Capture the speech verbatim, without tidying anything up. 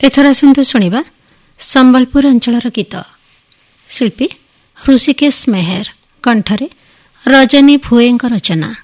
ଏଥର ଆସନ୍ତୁ ଶୁଣିବା ସମ୍ବଲପୁର ଅଞ୍ଚଳର ଗୀତ। ଶିଳ୍ପୀ ହୃଷିକେଶ ମେହେର, କଣ୍ଠରେ ରଜନୀ ଭୁଏଙ୍କ ରଚନା।